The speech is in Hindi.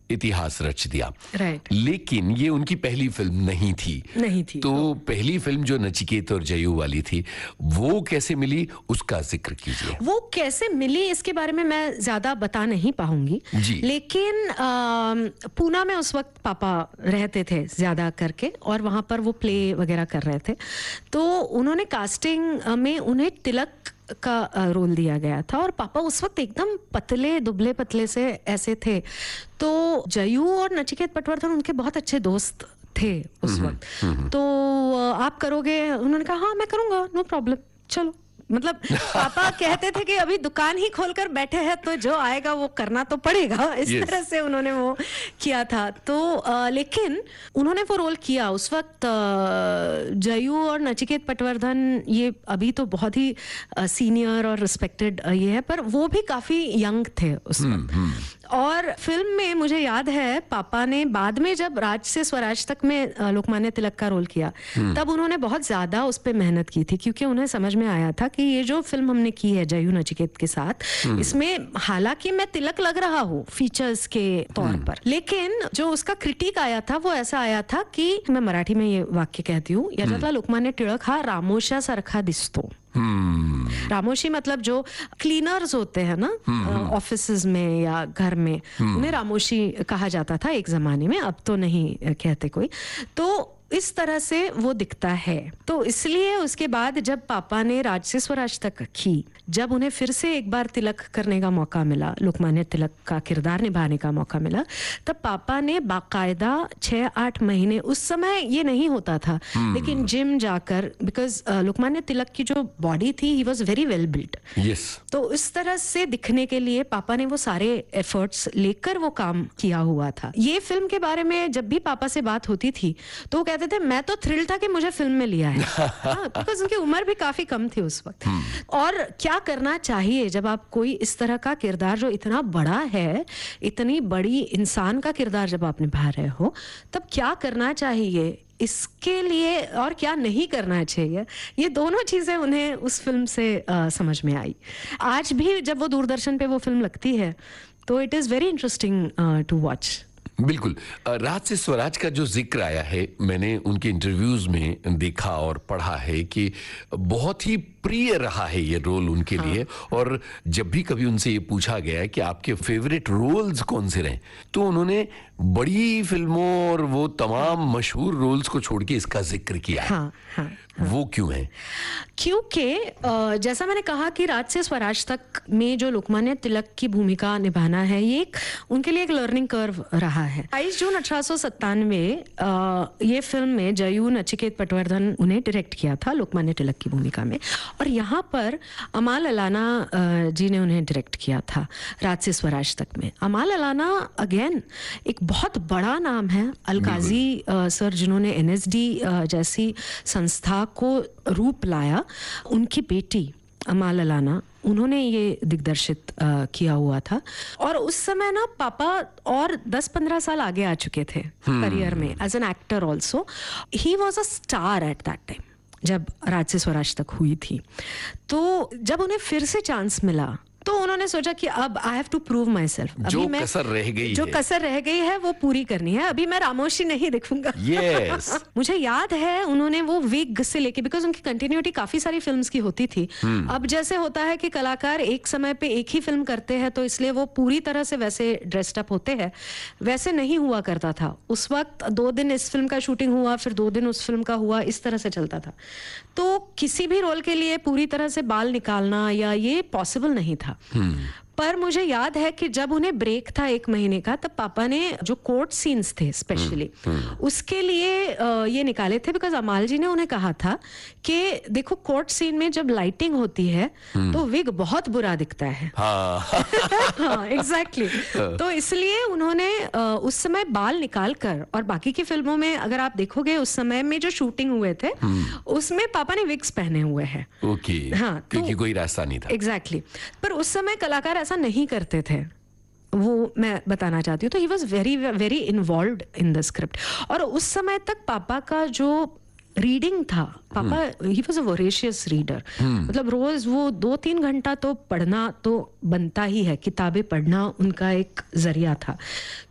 इतिहास रच दिया। राइट। लेकिन ये उनकी पहली फिल्म नहीं थी। तो पहली फिल्म जो नचिकेत और जयू वाली थी, वो कैसे मिली, उसका जिक्र कीजिए। वो कैसे मिली इसके बारे में मैं ज्यादा बता नहीं पाऊंगी, लेकिन पूना में उस वक्त पापा रहते थे ज्यादा करके, और वहां पर वो प्ले वगैरह कर रहे थे। तो उन्होंने कास्टिंग में उन्हें तिलक का रोल दिया गया था, और पापा उस वक्त एकदम पतले दुबले पतले से ऐसे थे। तो जयू और नचिकेत पटवर्धन उनके बहुत अच्छे दोस्त थे उस वक्त। तो आप करोगे? उन्होंने कहा हाँ मैं करूंगा, नो प्रॉब्लम, चलो। मतलब पापा कहते थे कि अभी दुकान ही खोलकर बैठे हैं तो जो आएगा वो करना तो पड़ेगा, इस तरह से उन्होंने वो किया था। तो लेकिन उन्होंने वो रोल किया उस वक्त। जयू और नचिकेत पटवर्धन ये अभी तो बहुत ही सीनियर और रिस्पेक्टेड ये है, पर वो भी काफी यंग थे उस वक्त। और फिल्म में मुझे याद है पापा ने बाद में जब राज से स्वराज तक में लोकमान्य तिलक का रोल किया, तब उन्होंने बहुत ज्यादा उस पर मेहनत की थी, क्योंकि उन्हें समझ में आया था कि ये जो फिल्म हमने की है जयू नचिकेत के साथ, इसमें हालांकि मैं तिलक लग रहा हूँ फीचर्स के तौर पर, लेकिन जो उसका क्रिटिक आया था वो ऐसा आया था कि, मैं मराठी में ये वाक्य कहती हूँ, याच्यातला लोकमान्य टिळक हा रामोशा सारखा दिसतो। रामोशी मतलब जो क्लीनर्स होते हैं ना ऑफिसेज में या घर में, उन्हें रामोशी कहा जाता था एक जमाने में, अब तो नहीं कहते कोई। तो इस तरह से वो दिखता है। तो इसलिए उसके बाद जब पापा ने राज से स्वराज तक की, जब उन्हें फिर से एक बार तिलक करने का मौका मिला, लोकमान्य तिलक का किरदार निभाने का मौका मिला, तब पापा ने बाकायदा 6-8 महीने, उस समय ये नहीं होता था, लेकिन जिम जाकर, बिकॉज लोकमान्य तिलक की जो बॉडी थी, he was very well built. तो इस तरह से दिखने के लिए पापा ने वो सारे एफर्ट्स लेकर वो काम किया हुआ था। ये फिल्म के बारे में जब भी पापा से बात होती थी तो वो कहते थे मैं तो थ्रिल था कि मुझे फिल्म में लिया है, बिकॉज उनकी उम्र भी काफी कम थी उस वक्त। और क्या करना चाहिए जब आप कोई इस तरह का किरदार जो इतना बड़ा है, इतनी बड़ी इंसान का किरदार जब आप निभा रहे हो, तब क्या करना चाहिए इसके लिए और क्या नहीं करना चाहिए, ये दोनों चीजें उन्हें उस फिल्म से समझ में आई। आज भी जब वो दूरदर्शन पे वो फिल्म लगती है तो it is very interesting to watch. बिल्कुल। राज से स्वराज का जो जिक्र आया है, मैंने उनके इंटरव्यूज में देखा और पढ़ा है कि बहुत ही प्रिय रहा है ये रोल उनके लिए। और जब भी कभी उनसे ये पूछा गया है कि आपके फेवरेट रोल्स कौन से रहे, तो उन्होंने बड़ी फिल्मों और वो तमाम मशहूर रोल्स को छोड़ के इसका जिक्र किया है। वो क्यों है? क्योंकि जैसा मैंने कहा कि राज से स्वराज तक में जो लोकमान्य तिलक की भूमिका निभाना है, ये उनके लिए एक लर्निंग कर्व रहा है। 22 जून 1897 ये फिल्म में जयू नचिकेत पटवर्धन उन्हें डायरेक्ट किया था लोकमान्य तिलक की भूमिका में, और यहाँ पर अमाल अलाना जी ने उन्हें डायरेक्ट किया था राज से स्वराज तक में। अमाल अलाना अगेन एक बहुत बड़ा नाम है, अलकाजी सर जिन्होंने NSD जैसी संस्था को रूप लाया, उनकी बेटी अमाल अलाना, उन्होंने ये दिग्दर्शित किया हुआ था। और उस समय ना पापा और 10-15 साल आगे आ चुके थे करियर में as an actor also. He was a star at that time जब राज से स्वराज तक हुई थी। तो जब उन्हें फिर से चांस मिला तो उन्होंने सोचा कि अब I have to prove my self. जो कसर रह गई है वो पूरी करनी है, अभी मैं रामोशी नहीं दिखूंगा। yes. मुझे याद है उन्होंने वो विग से लेके, बिकॉज उनकी कंटिन्यूटी काफी सारी फिल्म्स की होती थी। अब जैसे होता है कि कलाकार एक समय पे एक ही फिल्म करते हैं तो इसलिए वो पूरी तरह से वैसे ड्रेस्ड अप होते हैं, वैसे नहीं हुआ करता था। उस वक्त 2 दिन इस फिल्म का शूटिंग हुआ, फिर 2 दिन उस फिल्म का हुआ, इस तरह से चलता था। तो किसी भी रोल के लिए पूरी तरह से बाल निकालना या ये पॉसिबल नहीं था। पर मुझे याद है कि जब उन्हें ब्रेक था 1 महीने का, तब पापा ने जो कोर्ट सीन्स थे स्पेशली उसके लिए ये निकाले थे, बिकॉज अमाल जी ने उन्हें कहा था कि देखो कोर्ट सीन में जब लाइटिंग होती है तो विग बहुत बुरा दिखता है। हाँ एग्जैक्टली। तो इसलिए उन्होंने उस समय बाल निकाल कर, और बाकी की फिल्मों में अगर आप देखोगे उस समय में जो शूटिंग हुए थे उसमें पापा ने विग्स पहने हुए हैं। हाँ, क्योंकि कोई रास्ता नहीं था। एग्जैक्टली। पर उस समय कलाकार ऐसा नहीं करते थे, वो मैं बताना चाहती हूँ। तो he was very very involved in the script. और उस समय तक पापा का जो रीडिंग था, पापा he was a voracious reader. मतलब रोज वो 2-3 घंटा तो पढ़ना तो बनता ही है, किताबें पढ़ना उनका एक जरिया था।